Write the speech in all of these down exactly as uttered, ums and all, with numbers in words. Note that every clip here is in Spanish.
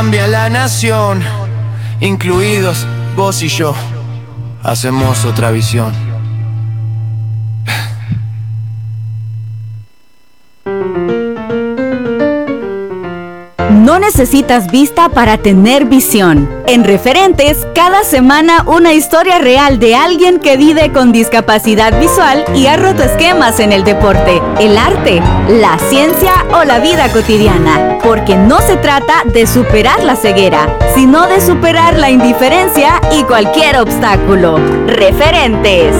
Cambia la nación, incluidos vos y yo, hacemos otra visión. No necesitas vista para tener visión. En Referentes, cada semana una historia real de alguien que vive con discapacidad visual y ha roto esquemas en el deporte, el arte, la ciencia o la vida cotidiana. Porque no se trata de superar la ceguera, sino de superar la indiferencia y cualquier obstáculo. Referentes.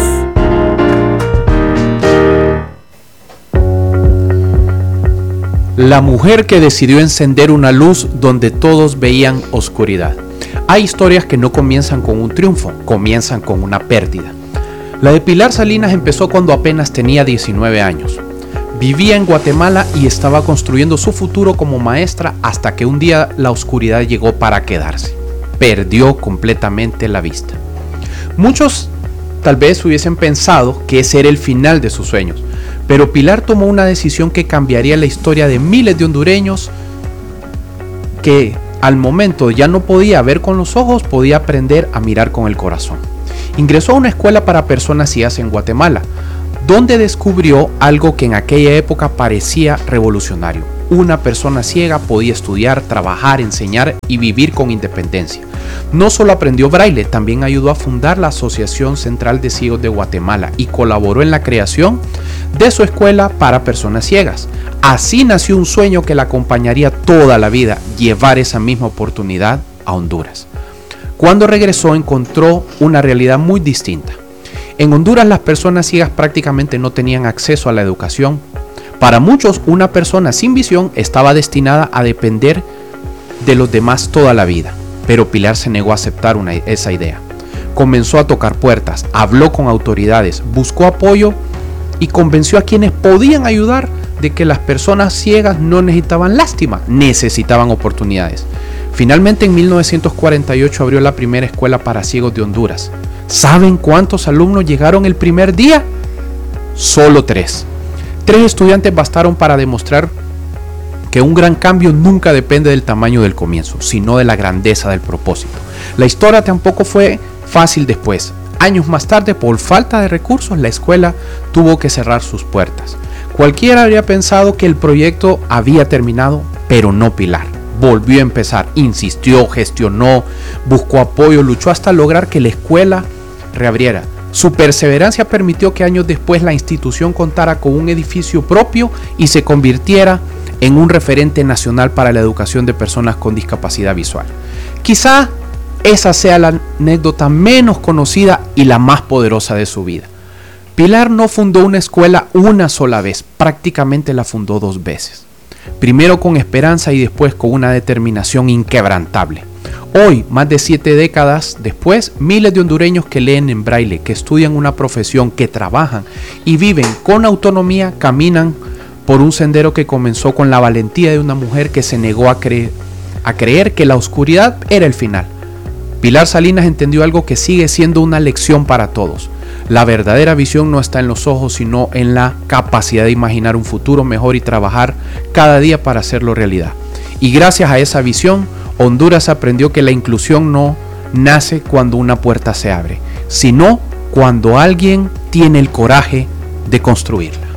La mujer que decidió encender una luz donde todos veían oscuridad. Hay historias que no comienzan con un triunfo, comienzan con una pérdida. La de Pilar Salinas empezó cuando apenas tenía diecinueve años. Vivía en Guatemala y estaba construyendo su futuro como maestra hasta que un día la oscuridad llegó para quedarse. Perdió completamente la vista. Muchos tal vez hubiesen pensado que ese era el final de sus sueños. Pero Pilar tomó una decisión que cambiaría la historia de miles de hondureños que al momento ya no podía ver con los ojos, podía aprender a mirar con el corazón. Ingresó a una escuela para personas ciegas en Guatemala, donde descubrió algo que en aquella época parecía revolucionario. Una persona ciega podía estudiar, trabajar, enseñar y vivir con independencia. No solo aprendió braille, también ayudó a fundar la Asociación Central de Ciegos de Guatemala y colaboró en la creación de su escuela para personas ciegas. Así nació un sueño que la acompañaría toda la vida, llevar esa misma oportunidad a Honduras. Cuando regresó encontró una realidad muy distinta. En Honduras las personas ciegas prácticamente no tenían acceso a la educación. Para muchos, una persona sin visión estaba destinada a depender de los demás toda la vida. Pero Pilar se negó a aceptar una, esa idea. Comenzó a tocar puertas, habló con autoridades, buscó apoyo y convenció a quienes podían ayudar de que las personas ciegas no necesitaban lástima, necesitaban oportunidades. Finalmente en mil novecientos cuarenta y ocho abrió la primera escuela para ciegos de Honduras. ¿Saben cuántos alumnos llegaron el primer día? Solo tres. Tres estudiantes bastaron para demostrar que un gran cambio nunca depende del tamaño del comienzo, sino de la grandeza del propósito. La historia tampoco fue fácil después. Años más tarde, por falta de recursos, la escuela tuvo que cerrar sus puertas. Cualquiera habría pensado que el proyecto había terminado, pero no Pilar. Volvió a empezar, insistió, gestionó, buscó apoyo, luchó hasta lograr que la escuela reabriera. Su perseverancia permitió que años después la institución contara con un edificio propio y se convirtiera en un referente nacional para la educación de personas con discapacidad visual. Quizá esa sea la anécdota menos conocida y la más poderosa de su vida. Pilar no fundó una escuela una sola vez, prácticamente la fundó dos veces. Primero con esperanza y después con una determinación inquebrantable. Hoy, más de siete décadas después, miles de hondureños que leen en braille, que estudian una profesión, que trabajan y viven con autonomía, caminan por un sendero que comenzó con la valentía de una mujer que se negó a, cre- a creer que la oscuridad era el final. Pilar Salinas entendió algo que sigue siendo una lección para todos. La verdadera visión no está en los ojos, sino en la capacidad de imaginar un futuro mejor y trabajar cada día para hacerlo realidad. Y gracias a esa visión, Honduras aprendió que la inclusión no nace cuando una puerta se abre, sino cuando alguien tiene el coraje de construirla.